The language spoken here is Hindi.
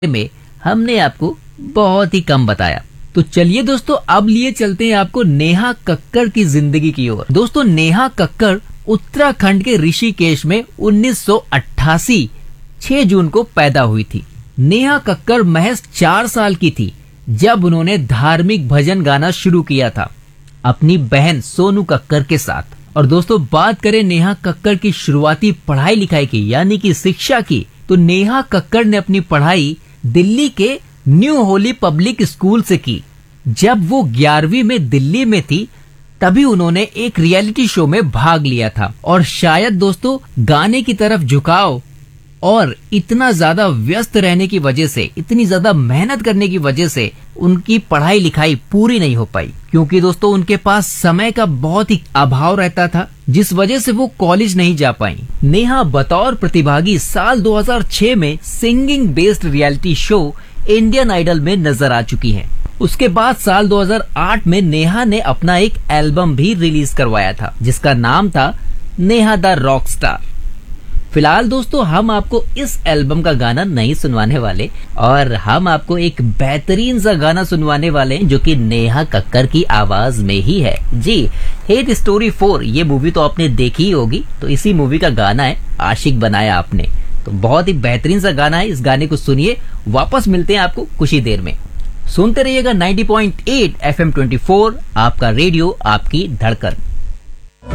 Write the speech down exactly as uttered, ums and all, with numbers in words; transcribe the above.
में हमने आपको बहुत ही कम बताया। तो चलिए दोस्तों, अब लिए चलते हैं आपको नेहा कक्कड़ की जिंदगी की ओर। दोस्तों, नेहा कक्कड़ उत्तराखंड के ऋषिकेश में उन्नीस सौ अट्ठासी छह जून को पैदा हुई थी। नेहा कक्कड़ महज चार साल की थी जब उन्होंने धार्मिक भजन गाना शुरू किया था अपनी बहन सोनू कक्कड़ के साथ। और दोस्तों, बात करें नेहा कक्कड़ की शुरुआती पढ़ाई लिखाई की, यानी कि शिक्षा की, तो नेहा कक्कड़ ने अपनी पढ़ाई दिल्ली के न्यू होली पब्लिक स्कूल से की। जब वो ग्यारहवीं में दिल्ली में थी तभी उन्होंने एक रियलिटी शो में भाग लिया था। और शायद दोस्तों, गाने की तरफ झुकाव और इतना ज्यादा व्यस्त रहने की वजह से, इतनी ज्यादा मेहनत करने की वजह से उनकी पढ़ाई लिखाई पूरी नहीं हो पाई, क्योंकि दोस्तों उनके पास समय का बहुत ही अभाव रहता था, जिस वजह से वो कॉलेज नहीं जा पाई। नेहा बतौर प्रतिभागी साल दो हज़ार छह में singing based reality show Indian idol में नजर आ चुकी हैं। उसके बाद साल दो हज़ार आठ में नेहा ने अपना एक एल्बम भी रिलीज करवाया था जिसका नाम था नेहा द रॉक स्टार। फिलहाल दोस्तों, हम आपको इस एल्बम का गाना नहीं सुनवाने वाले और हम आपको एक बेहतरीन सा गाना सुनवाने वाले हैं जो कि नेहा कक्कड़ की आवाज में ही है। जी, हेट स्टोरी फोर ये मूवी तो आपने देखी ही होगी, तो इसी मूवी का गाना है आशिक बनाया आपने। तो बहुत ही बेहतरीन सा गाना है, इस गाने को सुनिए। वापस मिलते हैं आपको कुछ ही देर में। सुनते रहिएगा नब्बे पॉइंट आठ एफ एम चौबीस, आपका रेडियो आपकी धड़कन।